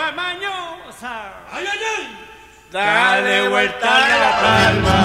lengua mañosa. ¡Ay, ay, ay! Dale vuelta a la palma.